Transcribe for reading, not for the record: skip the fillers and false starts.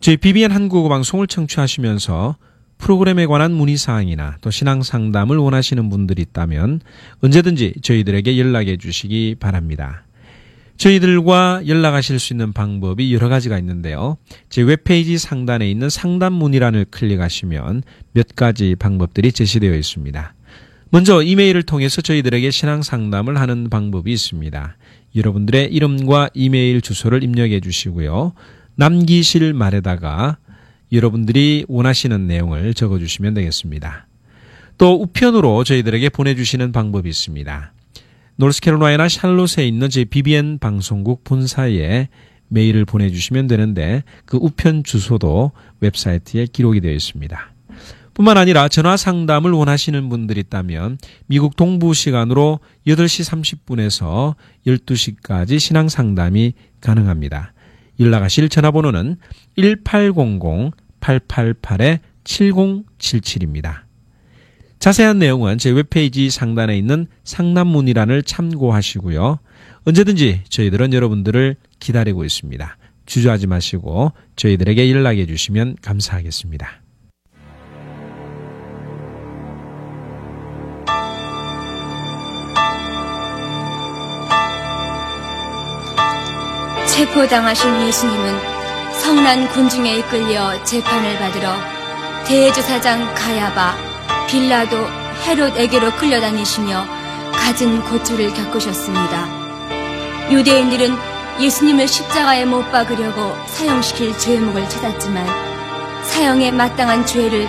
저희 BBN 한국어 방송을 청취하시면서 프로그램에 관한 문의사항이나 또 신앙상담을 원하시는 분들이 있다면 언제든지 저희들에게 연락해 주시기 바랍니다. 저희들과 연락하실 수 있는 방법이 여러 가지가 있는데요. 제 웹페이지 상단에 있는 상담 문의란을 클릭하시면 몇 가지 방법들이 제시되어 있습니다. 먼저 이메일을 통해서 저희들에게 신앙상담을 하는 방법이 있습니다. 여러분들의 이름과 이메일 주소를 입력해 주시고요. 남기실 말에다가 여러분들이 원하시는 내용을 적어주시면 되겠습니다. 또 우편으로 저희들에게 보내주시는 방법이 있습니다. 노스캐롤라이나 샬롯에 있는 제 BBN 방송국 본사에 메일을 보내주시면 되는데 그 우편 주소도 웹사이트에 기록이 되어 있습니다. 뿐만 아니라 전화 상담을 원하시는 분들이 있다면 미국 동부 시간으로 8시 30분에서 12시까지 신앙 상담이 가능합니다. 연락하실 전화번호는 1800-888-7077입니다. 자세한 내용은 제 웹페이지 상단에 있는 상담 문의란을 참고하시고요. 언제든지 저희들은 여러분들을 기다리고 있습니다. 주저하지 마시고 저희들에게 연락해 주시면 감사하겠습니다. 체포당하신 예수님은 성난 군중에 이끌려 재판을 받으러 대제사장 가야바, 빌라도, 헤롯에게로 끌려다니시며 갖은 고초를 겪으셨습니다. 유대인들은 예수님을 십자가에 못 박으려고 사형시킬 죄목을 찾았지만 사형에 마땅한 죄를